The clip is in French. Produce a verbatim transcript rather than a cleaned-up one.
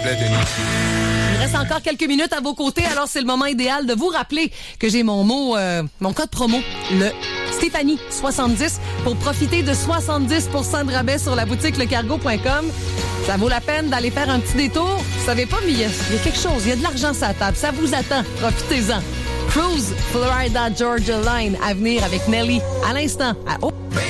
plaît, Denis. Il reste encore quelques minutes à vos côtés, alors c'est le moment idéal de vous rappeler que j'ai mon mot, euh, mon code promo, le Stéphanie soixante-dix, pour profiter de soixante-dix pour cent de rabais sur la boutique lecargo point com. Ça vaut la peine d'aller faire un petit détour. Vous savez pas, mais il y, y a quelque chose, il y a de l'argent sur la table, ça vous attend. Profitez-en. Cruise Florida Georgia Line à venir avec Nelly à l'instant. À... Oh.